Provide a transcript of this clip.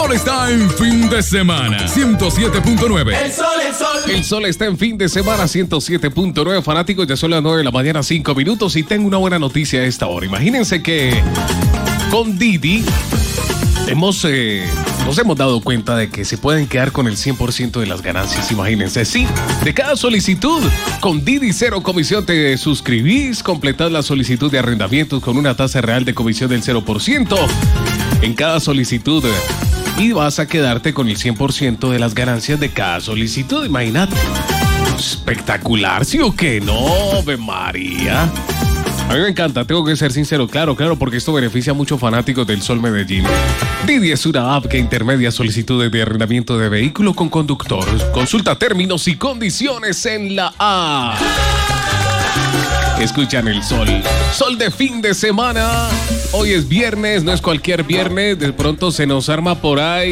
sol está en fin de semana. 107.9. El sol, el sol. El sol está en fin de semana, 107.9. Fanáticos, ya son las 9 de la mañana, 5 minutos. Y tengo una buena noticia a esta hora. Imagínense que con Didi nos hemos dado cuenta de que se pueden quedar con el 100% de las ganancias. Imagínense, sí, de cada solicitud. Con Didi, cero comisión, te suscribís, completás la solicitud de arrendamientos con una tasa real de comisión del 0% en cada solicitud. Y vas a quedarte con el 100% de las ganancias de cada solicitud. Imagínate. Espectacular, ¿sí o qué? No, Ave María. A mí me encanta, tengo que ser sincero, claro, porque esto beneficia a muchos fanáticos del Sol Medellín. Didi es una app que intermedia solicitudes de arrendamiento de vehículo con conductor. Consulta términos y condiciones en la app. Escuchan el sol. Sol de fin de semana. Hoy es viernes, no es cualquier viernes. De pronto se nos arma por ahí